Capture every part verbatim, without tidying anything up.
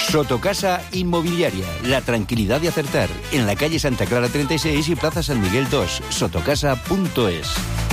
Sotocasa Inmobiliaria, la tranquilidad de acertar. En la calle Santa Clara treinta y seis y Plaza San Miguel dos, sotocasa punto es.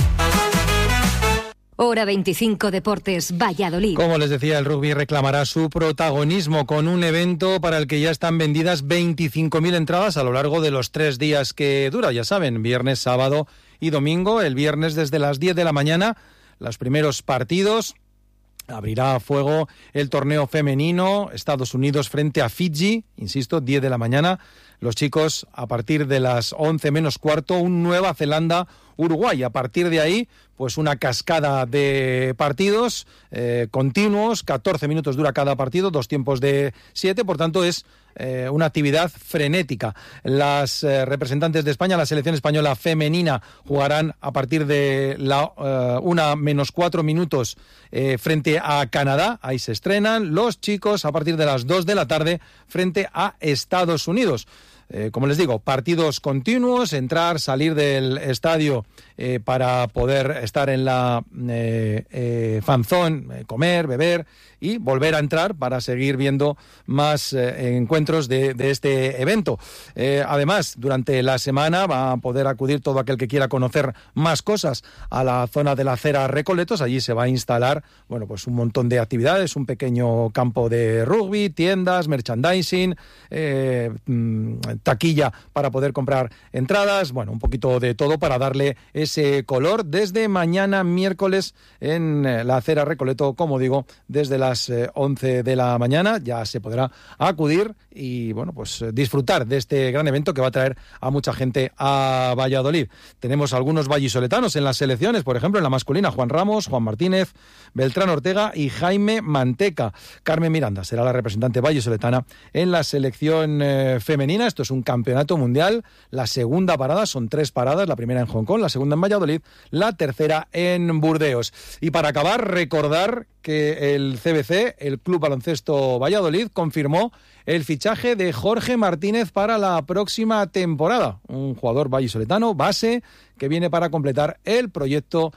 Hora veinticinco Deportes, Valladolid. Como les decía, el rugby reclamará su protagonismo con un evento para el que ya están vendidas veinticinco mil entradas a lo largo de los tres días que dura. Ya saben, viernes, sábado y domingo. El viernes desde las diez de la mañana, los primeros partidos. Abrirá a fuego el torneo femenino, Estados Unidos frente a Fiji, insisto, diez de la mañana. Los chicos, a partir de las once menos cuarto, un Nueva Zelanda-Uruguay. A partir de ahí, pues una cascada de partidos eh, continuos, catorce minutos dura cada partido, dos tiempos de siete, por tanto es eh, una actividad frenética. Las eh, representantes de España, la selección española femenina, jugarán a partir de la eh, una menos cuatro minutos eh, frente a Canadá, ahí se estrenan. Los chicos a partir de las dos de la tarde frente a Estados Unidos. Eh, como les digo, partidos continuos, entrar, salir del estadio eh, para poder estar en la eh, eh, fan zone, eh, comer, beber y volver a entrar para seguir viendo más eh, encuentros de, de este evento. Eh, además, durante la semana va a poder acudir todo aquel que quiera conocer más cosas a la zona de la acera Recoletos. Allí se va a instalar, bueno, pues un montón de actividades, un pequeño campo de rugby, tiendas, merchandising, eh, taquilla para poder comprar entradas, bueno, un poquito de todo para darle ese color desde mañana miércoles en la acera Recoleto, como digo, desde las once de la mañana ya se podrá acudir y, bueno, pues disfrutar de este gran evento que va a traer a mucha gente a Valladolid. Tenemos algunos vallisoletanos en las selecciones, por ejemplo, en la masculina, Juan Ramos, Juan Martínez, Beltrán Ortega y Jaime Manteca. Carmen Miranda será la representante vallisoletana en la selección eh, femenina. Esto es un campeonato mundial. La segunda parada, son tres paradas, la primera en Hong Kong, la segunda en Valladolid, la tercera en Burdeos. Y para acabar, recordar que el C B C, el Club Baloncesto Valladolid, confirmó el fichaje de Jorge Martínez para la próxima temporada. Un jugador vallisoletano, base, que viene para completar el proyecto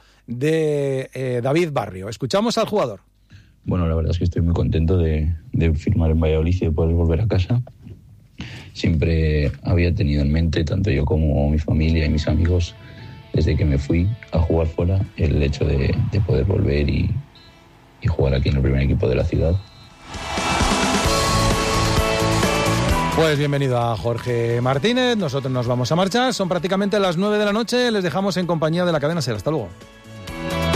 de eh, David Barrio. Escuchamos al jugador. Bueno, la verdad es que estoy muy contento de, de firmar en Valladolid y de poder volver a casa. Siempre había tenido en mente, tanto yo como mi familia y mis amigos, desde que me fui a jugar fuera, el hecho de, de poder volver y, y jugar aquí en el primer equipo de la ciudad. Pues bienvenido a Jorge Martínez. Nosotros nos vamos a marchar. Son prácticamente las nueve de la noche. Les dejamos en compañía de la cadena SER. Hasta luego.